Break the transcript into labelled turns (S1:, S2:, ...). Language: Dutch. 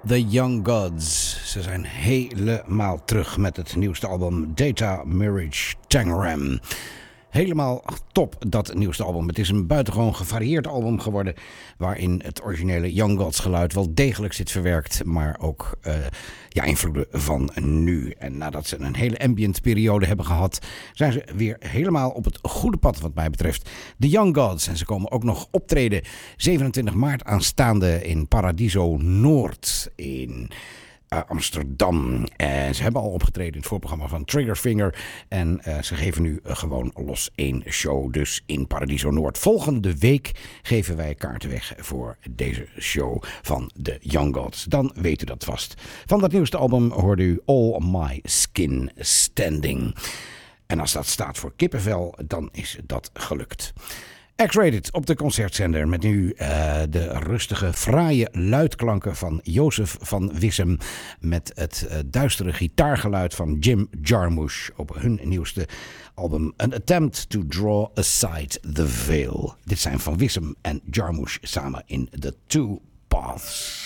S1: The Young Gods. Ze zijn helemaal terug met het nieuwste album Data Mirage Tangram. Helemaal top, dat nieuwste album. Het is een buitengewoon gevarieerd album geworden, waarin het originele Young Gods geluid wel degelijk zit verwerkt, maar ook invloeden van nu. En nadat ze een hele ambient periode hebben gehad, zijn ze weer helemaal op het goede pad wat mij betreft. De Young Gods. En ze komen ook nog optreden 27 maart aanstaande in Paradiso Noord in Amsterdam. En ze hebben al opgetreden in het voorprogramma van Triggerfinger. En ze geven nu gewoon los 1 show. Dus in Paradiso Noord. Volgende week geven wij kaarten weg voor deze show van de Young Gods. Dan weet u dat vast. Van dat nieuwste album hoorde u All My Skin Standing. En als dat staat voor kippenvel, dan is dat gelukt. X-Rated op de concertzender met nu de rustige, fraaie luidklanken van Jozef van Wissem met het duistere gitaargeluid van Jim Jarmusch op hun nieuwste album An Attempt to Draw Aside the Veil. Dit zijn Van Wissem en Jarmusch samen in The Two Paths.